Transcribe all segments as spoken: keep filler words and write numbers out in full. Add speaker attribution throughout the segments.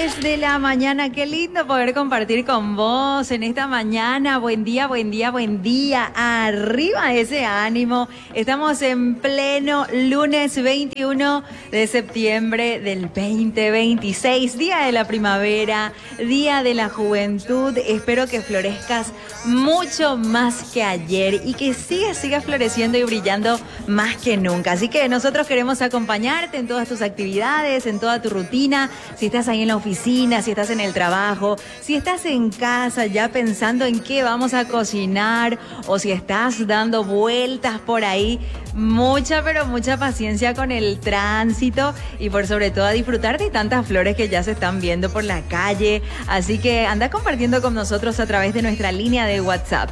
Speaker 1: diez de la mañana, qué lindo poder compartir con vos en esta mañana. Buen día, buen día, buen día. Arriba ese ánimo. Estamos en pleno lunes veintiuno de septiembre del veinte veintiséis, día de la primavera, día de la juventud. Espero que florezcas mucho más que ayer y que sigas, sigas floreciendo y brillando más que nunca. Así que nosotros queremos acompañarte en todas tus actividades, en toda tu rutina. Si estás ahí en la oficina, si estás en el trabajo, si estás en casa ya pensando en qué vamos a cocinar, o si estás dando vueltas por ahí, mucha pero mucha paciencia con el tránsito y por sobre todo a disfrutar de tantas flores que ya se están viendo por la calle. Así que anda compartiendo con nosotros a través de nuestra línea de WhatsApp.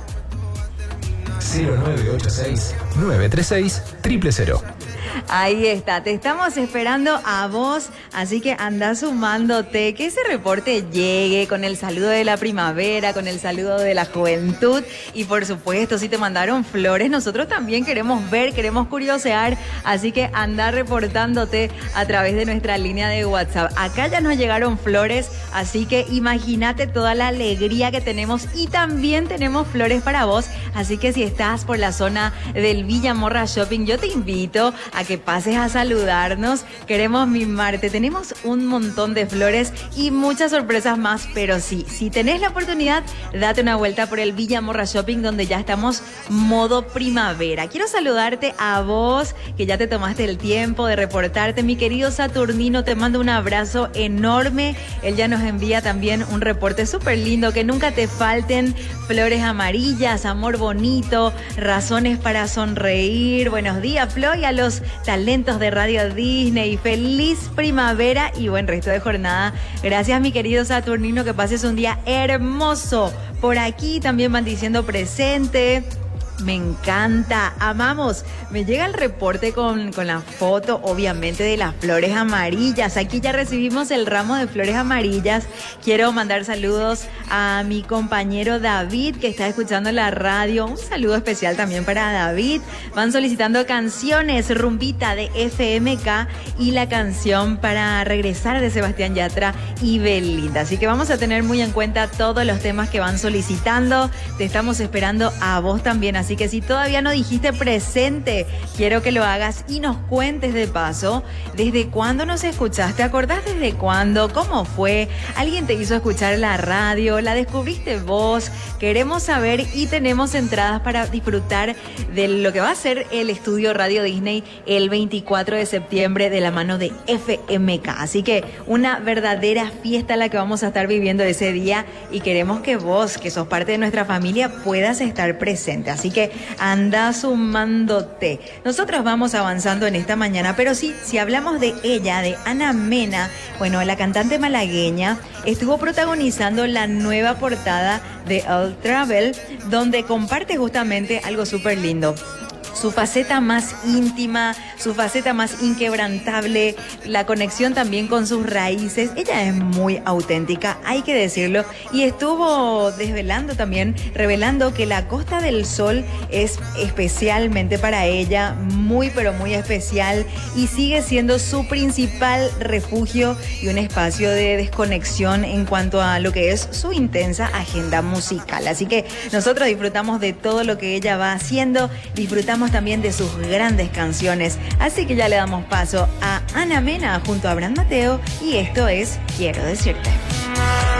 Speaker 2: cero nueve ocho seis, nueve tres seis, cero cero cero.
Speaker 1: Ahí está, te estamos esperando a vos, así que anda sumándote, que ese reporte llegue con el saludo de la primavera, con el saludo de la juventud y por supuesto, si te mandaron flores, nosotros también queremos ver, queremos curiosear, así que anda reportándote a través de nuestra línea de WhatsApp. Acá ya nos llegaron flores, así que imagínate toda la alegría que tenemos y también tenemos flores para vos, así que si estás por la zona del Villa Morra Shopping, yo te invito a que pases a saludarnos. Queremos mimarte. Tenemos un montón de flores y muchas sorpresas más, pero sí, si tenés la oportunidad, date una vuelta por el Villa Morra Shopping, donde ya estamos modo primavera. Quiero saludarte a vos, que ya te tomaste el tiempo de reportarte. Mi querido Saturnino, te mando un abrazo enorme. Él ya nos envía también un reporte súper lindo. Que nunca te falten flores amarillas, amor bonito, razones para sonreír. Buenos días, Flo, y a los talentos de Radio Disney. Feliz primavera y buen resto de jornada. Gracias, mi querido Saturnino, que pases un día hermoso. Por aquí también van diciendo presente. Me encanta, amamos. Me llega el reporte con, con la foto, obviamente, de las flores amarillas. Aquí ya recibimos el ramo de flores amarillas. Quiero mandar saludos a mi compañero David, que está escuchando la radio. Un saludo especial también para David. Van solicitando canciones, Rumbita de F M K y la canción Para Regresar de Sebastián Yatra y Belinda. Así que vamos a tener muy en cuenta todos los temas que van solicitando. Te estamos esperando a vos también. Así que si todavía no dijiste presente, quiero que lo hagas y nos cuentes de paso desde cuándo nos escuchaste. ¿Acordás desde cuándo? ¿Cómo fue? ¿Alguien te hizo escuchar la radio? ¿La descubriste vos? Queremos saber y tenemos entradas para disfrutar de lo que va a ser el estudio Radio Disney el veinticuatro de septiembre de la mano de F M K. Así que una verdadera fiesta la que vamos a estar viviendo ese día y queremos que vos, que sos parte de nuestra familia, puedas estar presente. Así que que anda sumándote. Nosotros vamos avanzando en esta mañana, pero sí, si hablamos de ella, de Ana Mena, bueno, la cantante malagueña estuvo protagonizando la nueva portada de El Travel, donde comparte justamente algo súper lindo. Su faceta más íntima, su faceta más inquebrantable, la conexión también con sus raíces. Ella es muy auténtica, hay que decirlo, y estuvo desvelando también, revelando que la Costa del Sol es especialmente para ella, muy pero muy especial, y sigue siendo su principal refugio y un espacio de desconexión en cuanto a lo que es su intensa agenda musical. Así que nosotros disfrutamos de todo lo que ella va haciendo, disfrutamos también de sus grandes canciones. Así que ya le damos paso a Ana Mena junto a Abraham Mateo y esto es Quiero Decirte.